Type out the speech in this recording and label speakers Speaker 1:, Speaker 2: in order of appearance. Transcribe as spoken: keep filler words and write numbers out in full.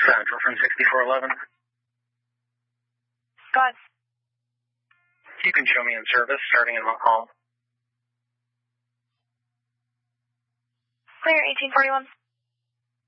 Speaker 1: Central from sixty-four eleven.
Speaker 2: Go ahead.
Speaker 1: You can show me in service starting in McCall.
Speaker 2: Clear eighteen forty-one.